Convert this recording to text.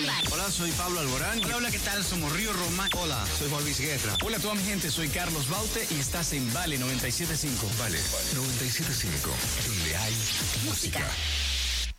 Hola, soy Pablo Alborán. Hola, ¿qué tal? Somos Río Roma. Hola, soy Juan Luis Guerra. Hola a toda mi gente, soy Carlos Baute y estás en Vale 97.5. Vale 97.5, donde hay música.